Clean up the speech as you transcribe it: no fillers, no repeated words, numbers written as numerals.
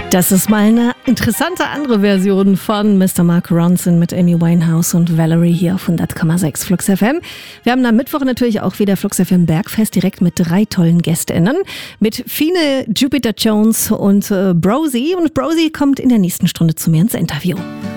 Das ist mal eine interessante andere Version von Mr. Mark Ronson mit Amy Winehouse und Valerie hier auf 100,6 Flux FM. Wir haben am Mittwoch natürlich auch wieder Flux FM Bergfest direkt mit 3 tollen GästInnen. Mit Fine, Jupiter Jones und Brosi. Und Brosi kommt in der nächsten Stunde zu mir ins Interview.